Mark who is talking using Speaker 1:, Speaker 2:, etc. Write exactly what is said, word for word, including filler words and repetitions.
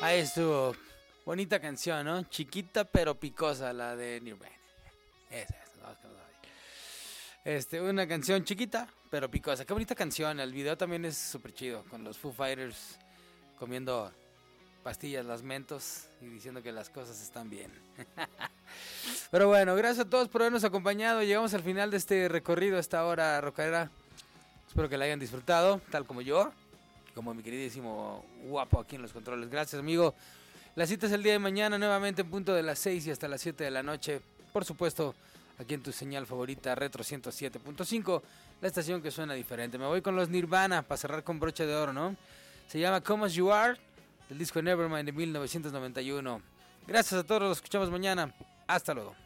Speaker 1: Ahí estuvo. Bonita canción, ¿no? Chiquita pero picosa, la de Nirvana. Esa es, no, no, no. Este, una canción chiquita pero picosa. Qué bonita canción. El video también es súper chido. Con los Foo Fighters comiendo pastillas, las mentos, y diciendo que las cosas están bien. Pero bueno, gracias a todos por habernos acompañado. Llegamos al final de este recorrido a esta hora rockerera. Espero que la hayan disfrutado, tal como yo, como mi queridísimo guapo aquí en los controles. Gracias, amigo. La cita es el día de mañana, nuevamente en punto de las seis y hasta las siete de la noche. Por supuesto, aquí en tu señal favorita, Retro ciento siete punto cinco, la estación que suena diferente. Me voy con los Nirvana para cerrar con broche de oro, ¿no? Se llama Come As You Are, del disco Nevermind de mil novecientos noventa y uno. Gracias a todos, los escuchamos mañana. Hasta luego.